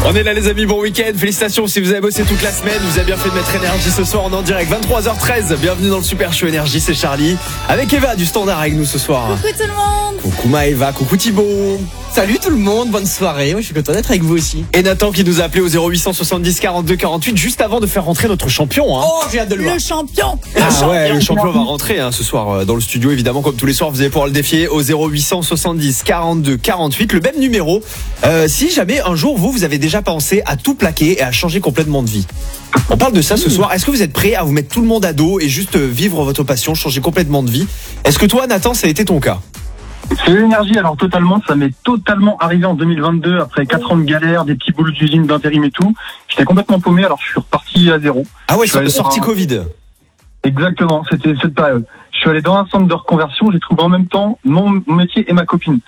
On est là les amis, bon week-end, félicitations si vous avez bossé toute la semaine, vous avez bien fait de mettre énergie ce soir, on est en direct 23h13, bienvenue dans le Super Show Énergie, c'est Charlie, avec Eva du Standard avec nous ce soir. Coucou tout le monde. Coucou Maëva, coucou Thibaut. Salut tout le monde, bonne soirée, moi je suis content d'être avec vous aussi. Et Nathan qui nous a appelé au 0870 42 48 juste avant de faire rentrer notre champion. Oh j'ai hâte de le voir. Le champion. Ouais, le champion va rentrer ce soir dans le studio évidemment comme tous les soirs vous allez pouvoir le défier au 0870 42 48 le même numéro. Si jamais un jour vous avez déjà pensé à tout plaquer et à changer complètement de vie. On parle de ça ce soir. Est-ce que vous êtes prêt à vous mettre tout le monde à dos et juste vivre votre passion, changer complètement de vie? Est-ce que toi Nathan ça a été ton cas? C'est l'énergie, alors totalement, ça m'est totalement arrivé en 2022 après 4 ans de galère, des petits boulots d'usine, d'intérim et tout. J'étais complètement paumé, alors je suis reparti à zéro. Ah ouais, sortie Covid. Exactement, c'était cette période. Je suis allé dans un centre de reconversion, j'ai trouvé en même temps mon métier et ma copine.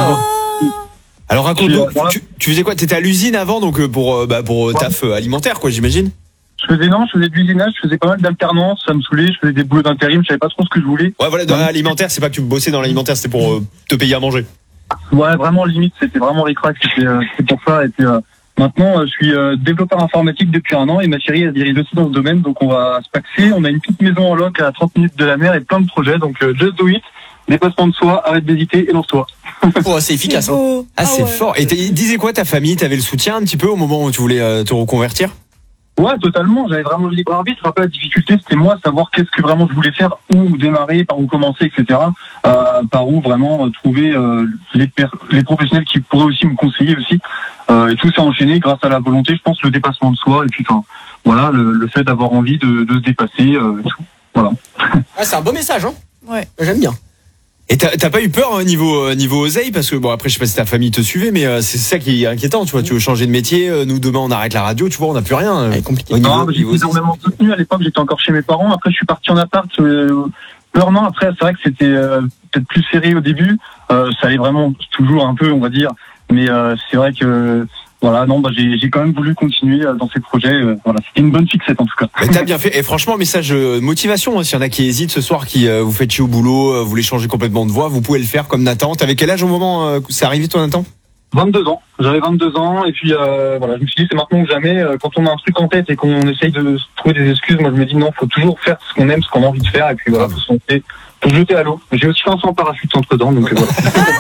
Alors raconte-nous, tu faisais quoi? T'étais à l'usine avant donc pour taf alimentaire quoi j'imagine? Je faisais de l'usinage, je faisais pas mal d'alternance, ça me saulait, je faisais des boulots d'intérim, je savais pas trop ce que je voulais. Ouais voilà, dans l'alimentaire, c'est pas que tu bossais dans l'alimentaire, c'était pour te payer à manger. Ouais, vraiment limite, c'était vraiment ric-rac, c'est pour ça. Et puis maintenant, je suis développeur informatique depuis 1 an et ma chérie elle dirige aussi dans ce domaine, donc on va se paxer. On a une petite maison en loc à 30 minutes de la mer et plein de projets, donc just do it, dépassement de soi, arrête d'hésiter et lance-toi. Oh, c'est efficace. Hein. Ah c'est fort. Et disais quoi ta famille? T'avais le soutien un petit peu au moment où tu voulais te reconvertir? Ouais, totalement. J'avais vraiment le libre arbitre. Après, la difficulté, c'était moi, savoir qu'est-ce que vraiment je voulais faire, où démarrer, par où commencer, etc. Par où vraiment trouver les professionnels qui pourraient aussi me conseiller aussi. Et tout s'est enchaîné grâce à la volonté, je pense, le dépassement de soi. Et puis, voilà, le fait d'avoir envie de se dépasser. Et tout. Voilà. Ah, c'est un beau message, hein. Ouais. J'aime bien. Et t'as pas eu peur niveau oseille parce que bon après je sais pas si ta famille te suivait mais c'est ça qui est inquiétant tu vois, tu veux changer de métier, nous demain on arrête la radio, tu vois on n'a plus rien. C'est compliqué. J'étais énormément soutenu à l'époque, j'étais encore chez mes parents, après je suis parti en appart, un an après c'est vrai que c'était peut-être plus serré au début, ça allait vraiment toujours un peu on va dire, mais c'est vrai que voilà, non, j'ai quand même voulu continuer dans ces projets. Voilà, c'était une bonne fixette en tout cas. Mais t'as bien fait. Et franchement, message de motivation. S'il y en a qui hésitent ce soir, qui vous faites chier au boulot, vous voulez changer complètement de voie, vous pouvez le faire comme Nathan. T'avais quel âge au moment où c'est arrivé toi, Nathan? 22 ans. J'avais 22 ans et puis voilà, je me suis dit c'est maintenant ou jamais. Quand on a un truc en tête et qu'on essaye de trouver des excuses, moi je me dis non, faut toujours faire ce qu'on aime, ce qu'on a envie de faire et puis voilà, faut se lancer, faut se jeter à l'eau. J'ai aussi fait un saut en parachute entre temps, donc voilà.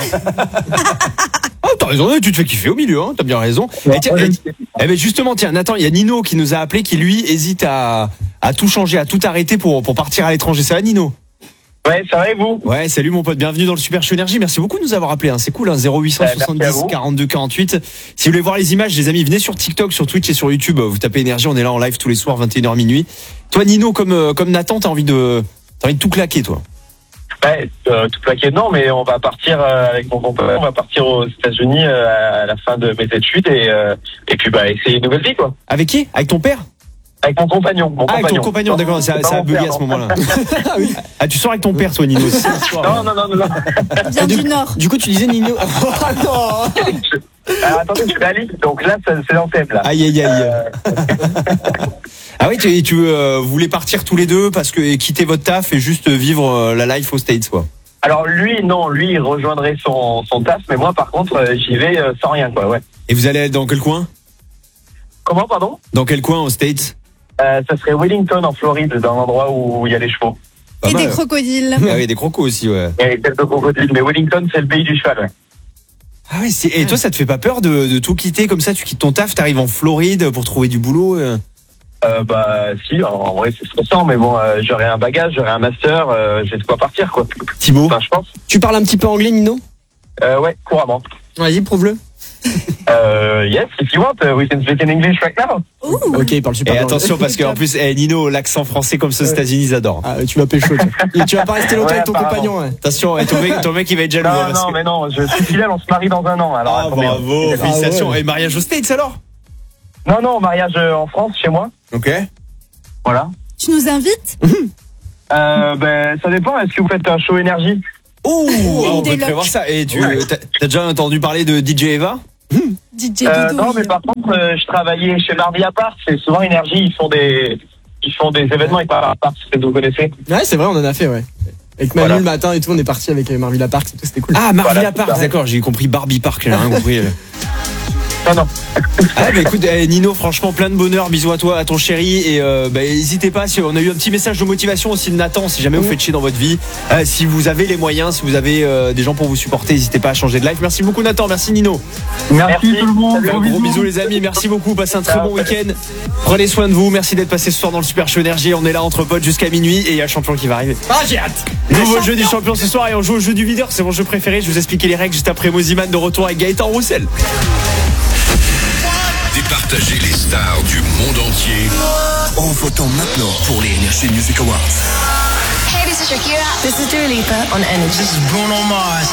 Oh, t'as raison, tu te fais kiffer au milieu, hein, t'as bien raison. Ben justement, tiens, Nathan, il y a Nino qui nous a appelé, qui lui hésite à tout changer, à tout arrêter pour partir à l'étranger. Ça va, Nino? Ouais, ça va et vous? Ouais, salut mon pote, bienvenue dans le Super Show Énergie. Merci beaucoup de nous avoir appelé, hein. C'est cool, hein, 0870 42 48. Si vous voulez voir les images, les amis, venez sur TikTok, sur Twitch et sur YouTube. Vous tapez Énergie, on est là en live tous les soirs, 21h minuit. Toi, Nino, comme Nathan, t'as envie de tout claquer, toi? Ouais, tout plaqué non, mais on va partir avec mon compagnon, on va partir aux États-Unis à la fin de mes études et puis essayer une nouvelle vie quoi. Avec qui? Avec ton père? Avec mon compagnon. Avec ton compagnon, d'accord, ça a bugué à ce moment-là. Ah oui. Ah, tu sors avec ton père, toi, Nino aussi. Non. Bien du Nord. Du coup, tu disais Nino. Oh non. Alors, attendez, je suis à Lille, donc là, c'est l'antenne, là. Aïe. Ah oui, tu voulez partir tous les deux parce que quitter votre taf et juste vivre la life aux States, quoi. Alors, lui, il rejoindrait son taf, mais moi, par contre, j'y vais sans rien, quoi, ouais. Et vous allez dans quel coin? Comment, pardon? Dans quel coin aux States? Ça serait Wellington, en Floride, dans l'endroit où il y a les chevaux. Et des crocodiles. Ah oui, des crocos aussi, ouais. Et quelques crocodiles, mais Wellington, c'est le pays du cheval, ouais. Ah oui, et toi, ça te fait pas peur de tout quitter comme ça? Tu quittes ton taf, t'arrives en Floride pour trouver du boulot? Si, en vrai, c'est stressant, mais bon, j'aurai un bagage, j'aurai un master, j'ai de quoi partir, quoi. Thibaut? Enfin, je pense. Tu parles un petit peu anglais, Nino? Ouais, couramment. Vas-y, prouve-le. Yes, if you want, we can speak in English right now. Ok, il parle super Et bien. attention, parce qu'en plus, Nino, l'accent français comme ça aux États-Unis, ils adorent. Ah, tu vas pécho. Et tu vas pas rester longtemps avec ton compagnon. Ouais. Attention, ton mec, il va être jaloux. Non, mais non, je suis fidèle, on se marie dans 1 an. Alors, attendez, bravo, félicitations. ouais. Et mariage aux States alors? Non, mariage en France, chez moi. Ok. Voilà. Tu nous invites? Ça dépend, est-ce que vous faites un show énergie? On peut prévoir ça. Et t'as déjà entendu parler de DJ Eva? DJ Dodo. Non, mais par contre, je travaillais chez Mardi Apart, c'est souvent énergie, ils font des événements avec Mardi Apart, si vous connaissez. Ouais, c'est vrai, on en a fait, ouais. Avec Manu le matin et tout, on est parti avec Marvilla Park, c'était cool. Ah, Marvilla Park, d'accord, j'ai compris Barbie Park, j'ai rien compris. non. Ah bah écoute Nino, franchement plein de bonheur, bisous à toi, à ton chéri, et n'hésitez pas, si on a eu un petit message de motivation aussi de Nathan, si jamais vous faites chier dans votre vie, si vous avez les moyens, si vous avez des gens pour vous supporter, n'hésitez pas à changer de life. Merci beaucoup Nathan, merci Nino. Merci tout le monde. Gros bisous les amis, merci beaucoup, passez un très bon week-end, prenez soin de vous, merci d'être passé ce soir dans le Super Show Énergie, on est là entre potes jusqu'à minuit et il y a le champion qui va arriver. Ah j'ai hâte. Nouveau jeu du champion ce soir et on joue au jeu du videur, c'est mon jeu préféré, je vous expliquer les règles juste après Moziman de retour avec Gaëtan Roussel. Départagez les stars du monde entier en votant maintenant pour les Energy Music Awards. Hey, this is Shakira. This is Dua Lipa on Energy. This is Bruno Mars.